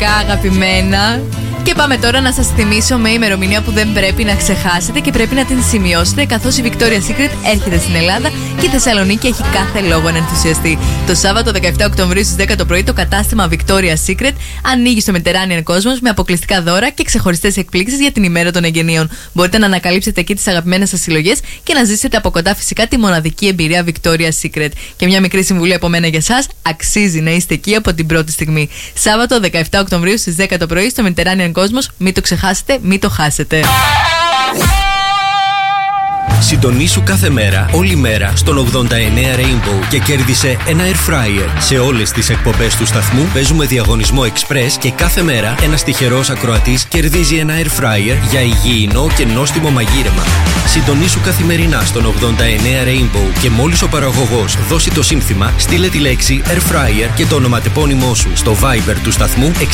Πραγματικά αγαπημένα. Και πάμε τώρα να σας θυμίσω με ημερομηνία που δεν πρέπει να ξεχάσετε και πρέπει να την σημειώσετε, καθώς η Victoria's Secret έρχεται στην Ελλάδα και η Θεσσαλονίκη έχει κάθε λόγο να ενθουσιαστεί. Το Σάββατο 17 Οκτωβρίου στις 10 το πρωί το κατάστημα Victoria's Secret ανοίγει στο Mediterranean Cosmos με αποκλειστικά δώρα και ξεχωριστές εκπλήξεις για την ημέρα των εγγενείων. Μπορείτε να ανακαλύψετε εκεί τις αγαπημένες σας συλλογές και να ζήσετε από κοντά φυσικά τη μοναδική εμπειρία Victoria's Secret. Και μια μικρή συμβουλή από μένα για εσάς: αξίζει να είστε εκεί από την πρώτη στιγμή. Σάββατο 17 Οκτωβρίου στις 10 το πρωί στο Mediterranean Cosmos. Μην το ξεχάσετε, μην το χάσετε. Συντονίσου κάθε μέρα, όλη μέρα στον 89 Rainbow και κέρδισε ένα air fryer. Σε όλες τις εκπομπές του σταθμού παίζουμε διαγωνισμό Express και κάθε μέρα ένας τυχερός ακροατής κερδίζει ένα air fryer για υγιεινό και νόστιμο μαγείρεμα. Συντονίσου καθημερινά στον 89 Rainbow και μόλις ο παραγωγός δώσει το σύνθημα, στείλε τη λέξη air fryer και το ονοματεπώνυμό σου στο Viber του σταθμού 6943 80 80 89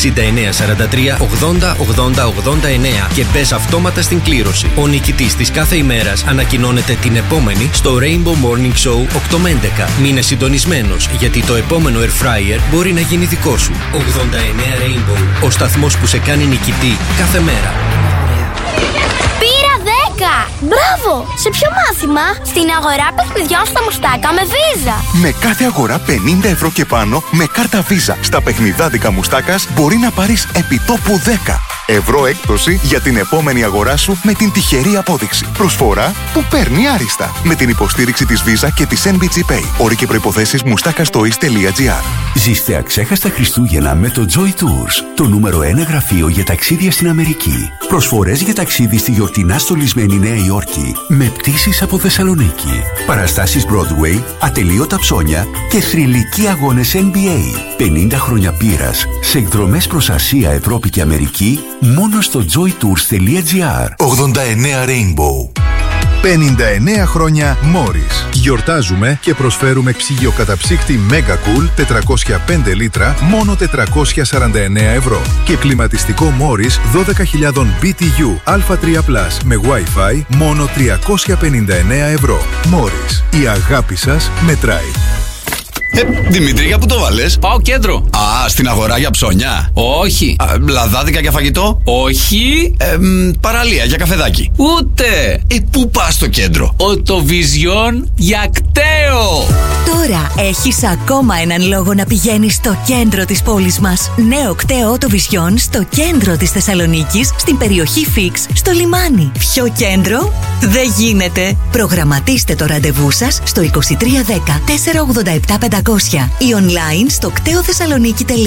και μπες αυτόματα στην κλήρωση. Ο νικητής της κάθε ημέρας ανακοινώνεται την επόμενη στο Rainbow Morning Show 8 με 11. Μείνε συντονισμένος, γιατί το επόμενο air fryer μπορεί να γίνει δικό σου. 89 Rainbow, ο σταθμός που σε κάνει νικητή κάθε μέρα. Πήρα 10! Μπράβο! Σε ποιο μάθημα? Στην αγορά παιχνιδιών στα Μουστάκα με Visa. Με κάθε αγορά 50 ευρώ και πάνω με κάρτα Visa στα παιχνιδάδικα Μουστάκας μπορεί να πάρεις επιτόπου 10 ευρώ έκπτωση για την επόμενη αγορά σου με την τυχερή απόδειξη. Προσφορά που παίρνει άριστα. Με την υποστήριξη της Visa και της NBG Pay. Όροι και προϋποθέσεις mustakastois.gr. Ζήστε αξέχαστα Χριστούγεννα με το Joy Tours, το νούμερο 1 γραφείο για ταξίδια στην Αμερική. Προσφορές για ταξίδι στη γιορτινά στολισμένη Νέα Υόρκη με πτήσεις από Θεσσαλονίκη. Παραστάσεις Broadway, ατελείωτα ψώνια και θρυλικοί αγώνες NBA. 50 χρόνια πείρας σε εκδρομές προς Ασία, Ευρώπη και Αμερική μόνο στο joytours.gr. 89 Rainbow. 59 χρόνια Morris. Γιορτάζουμε και προσφέρουμε ψυγείο καταψύκτη Mega Cool 405 λίτρα μόνο 449 ευρώ. Και κλιματιστικό Morris 12.000 BTU Α3+ με Wi-Fi μόνο 359 ευρώ. Morris. Η αγάπη σας μετράει. Δημήτρη, για πού το βάλες? Πάω κέντρο. Α, στην αγορά για ψώνια? Όχι. Λαδάδικα για φαγητό? Όχι. Παραλία για καφεδάκι? Ούτε. Πού πας στο κέντρο? Οτοβιζιόν για κταίο. Τώρα έχεις ακόμα έναν λόγο να πηγαίνεις στο κέντρο της πόλης μας. Νέο κταίο Οτοβιζιόν στο κέντρο της Θεσσαλονίκης, στην περιοχή Φίξ, στο λιμάνι. Πιο κέντρο δεν γίνεται. Προγραμματίστε το ραντεβού σας στο 2310 487 500 ή online στο κτεοθεσσαλονίκη.com.